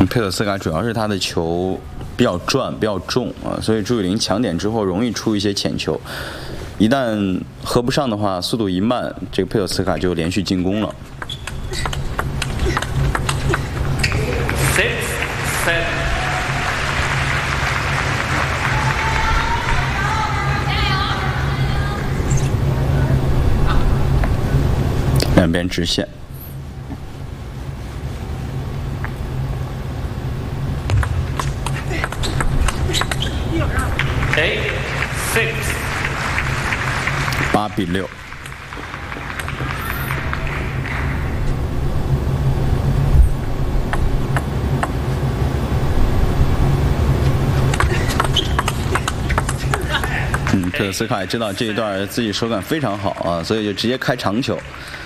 佩索斯卡主要是他的球比较转、比较重啊，所以朱雨玲抢点之后容易出一些浅球，一旦合不上的话，速度一慢，这个佩索斯卡就连续进攻了。两边直线。8-6。佩索斯卡也知道这一段自己手感非常好啊，所以就直接开长球。